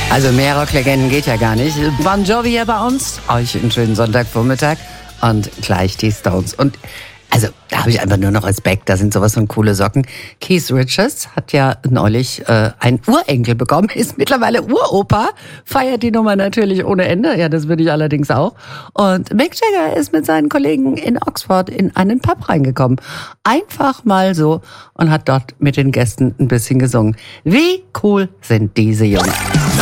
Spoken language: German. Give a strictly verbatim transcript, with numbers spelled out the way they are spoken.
Also mehr Rocklegenden geht ja gar nicht. Bon Jovi hier bei uns. Euch einen schönen Sonntagvormittag und gleich die Stones. Und also da habe ich einfach nur noch Respekt. Da sind sowas von coole Socken. Keith Richards hat ja neulich äh, einen Urenkel bekommen, ist mittlerweile Uropa, feiert die Nummer natürlich ohne Ende. Ja, das würde ich allerdings auch. Und Mick Jagger ist mit seinen Kollegen in Oxford in einen Pub reingekommen. Einfach mal so und hat dort mit den Gästen ein bisschen gesungen. Wie cool sind diese Jungs?